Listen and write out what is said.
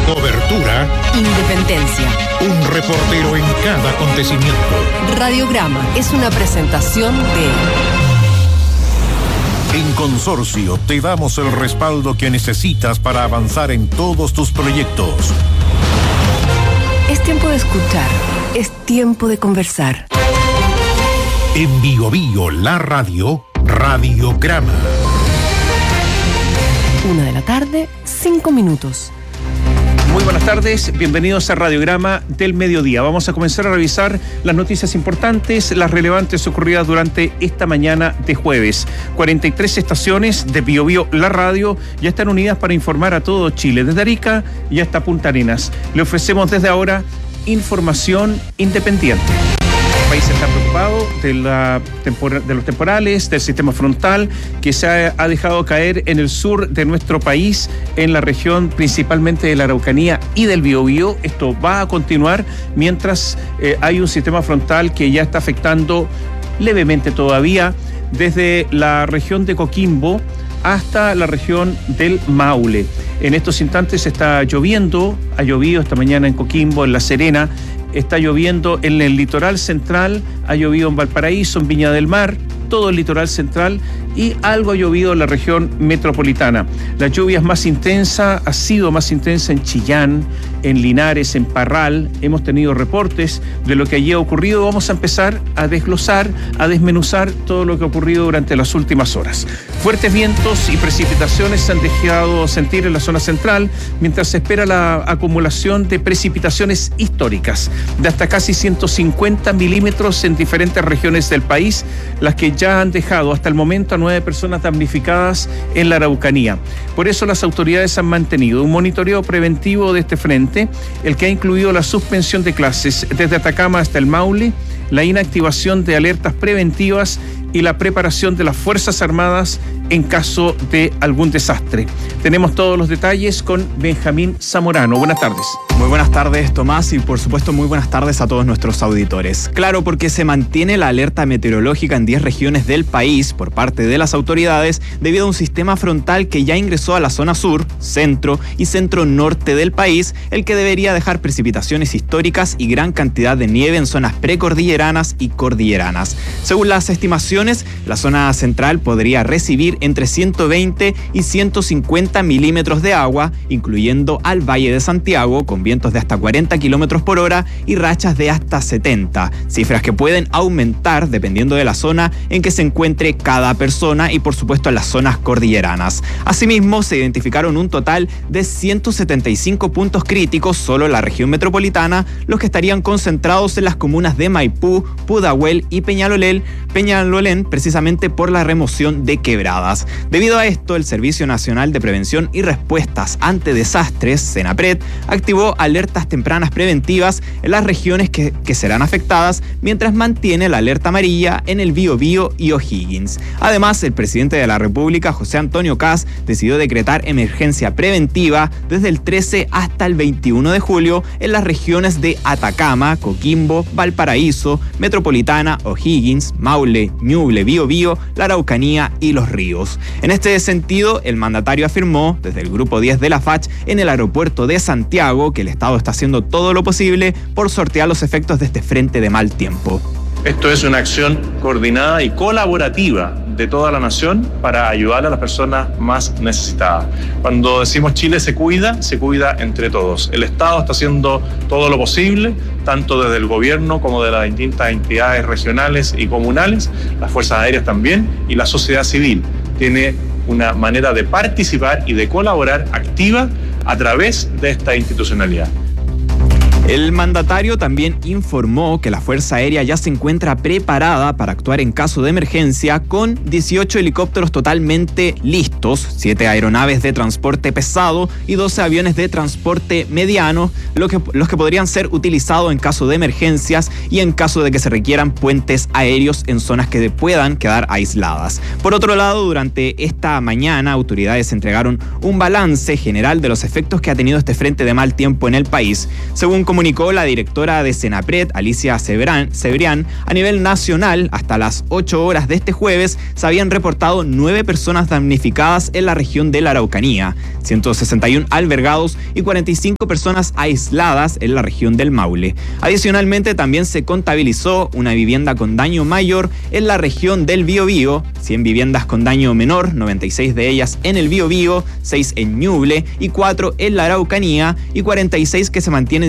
Cobertura. Independencia. Un reportero en cada acontecimiento. Radiograma es una presentación de... En Consorcio te damos el respaldo que necesitas para avanzar en todos tus proyectos. Es tiempo de escuchar. Es tiempo de conversar. En Bio Bio, la radio, Radiograma. 1:00 p.m, 5 minutos. Muy buenas tardes, bienvenidos a Radiograma del Mediodía. Vamos a comenzar a revisar las noticias importantes, las relevantes ocurridas durante esta mañana de jueves. 43 estaciones de Bio Bio, la radio, ya están unidas para informar a todo Chile, desde Arica y hasta Punta Arenas. Le ofrecemos desde ahora información independiente. El país está preocupado de los temporales, del sistema frontal que se ha dejado caer en el sur de nuestro país, en la región principalmente de la Araucanía y del Biobío. Esto va a continuar mientras hay un sistema frontal que ya está afectando levemente todavía desde la región de Coquimbo hasta la región del Maule. En estos instantes está lloviendo, ha llovido esta mañana en Coquimbo, en La Serena, está lloviendo en el litoral central, ha llovido en Valparaíso, en Viña del Mar, todo el litoral central, y algo ha llovido en la región metropolitana. La lluvia es más intensa, ha sido más intensa en Chillán, en Linares, en Parral. Hemos tenido reportes de lo que allí ha ocurrido. Vamos a empezar a desglosar, a desmenuzar todo lo que ha ocurrido durante las últimas horas. Fuertes vientos y precipitaciones se han dejado sentir en la zona central, mientras se espera la acumulación de precipitaciones históricas de hasta casi 150 milímetros en diferentes regiones del país, las que ya han dejado hasta el momento a 9 personas damnificadas en la Araucanía. Por eso las autoridades han mantenido un monitoreo preventivo de este frente, el que ha incluido la suspensión de clases desde Atacama hasta el Maule, la inactivación de alertas preventivas y la preparación de las Fuerzas Armadas en caso de algún desastre. Tenemos todos los detalles con Benjamín Zamorano. Buenas tardes. Muy buenas tardes, Tomás, y por supuesto muy buenas tardes a todos nuestros auditores. Claro, porque se mantiene la alerta meteorológica en 10 regiones del país por parte de las autoridades debido a un sistema frontal que ya ingresó a la zona sur, centro y centro-norte del país, el que debería dejar precipitaciones históricas y gran cantidad de nieve en zonas precordilleranas y cordilleranas. Según las estimaciones, la zona central podría recibir entre 120 y 150 milímetros de agua, incluyendo al Valle de Santiago, con vientos de hasta 40 kilómetros por hora y rachas de hasta 70, cifras que pueden aumentar dependiendo de la zona en que se encuentre cada persona y por supuesto en las zonas cordilleranas. Asimismo, se identificaron un total de 175 puntos críticos solo en la región metropolitana, los que estarían concentrados en las comunas de Maipú, Pudahuel y Peñalolén, precisamente por la remoción de quebradas. Debido a esto, el Servicio Nacional de Prevención y Respuestas ante Desastres, SENAPRED, activó alertas tempranas preventivas en las regiones que serán afectadas, mientras mantiene la alerta amarilla en el Biobío y O'Higgins. Además, el presidente de la República, José Antonio Kast, decidió decretar emergencia preventiva desde el 13 hasta el 21 de julio en las regiones de Atacama, Coquimbo, Valparaíso, Metropolitana, O'Higgins, Maule, Ñuble, Biobío, la Araucanía y Los Ríos. En este sentido, el mandatario afirmó desde el Grupo 10 de la FACH en el aeropuerto de Santiago que el Estado está haciendo todo lo posible por sortear los efectos de este frente de mal tiempo. Esto es una acción coordinada y colaborativa de toda la nación para ayudar a las personas más necesitadas. Cuando decimos Chile se cuida entre todos. El Estado está haciendo todo lo posible, tanto desde el gobierno como de las distintas entidades regionales y comunales, las fuerzas aéreas también, y la sociedad civil tiene una manera de participar y de colaborar activa a través de esta institucionalidad. El mandatario también informó que la Fuerza Aérea ya se encuentra preparada para actuar en caso de emergencia con 18 helicópteros totalmente listos, 7 aeronaves de transporte pesado y 12 aviones de transporte mediano, los que podrían ser utilizados en caso de emergencias y en caso de que se requieran puentes aéreos en zonas que puedan quedar aisladas. Por otro lado, durante esta mañana, autoridades entregaron un balance general de los efectos que ha tenido este frente de mal tiempo en el país. Según comunicó la directora de Senapred, Alicia Cebrián, a nivel nacional, hasta las 8 horas de este jueves, se habían reportado 9 personas damnificadas en la región de la Araucanía, 161 albergados y 45 personas aisladas en la región del Maule. Adicionalmente, también se contabilizó una vivienda con daño mayor en la región del Biobío, 100 viviendas con daño menor, 96 de ellas en el Biobío, 6 en Ñuble y 4 en la Araucanía y 46 que se mantienen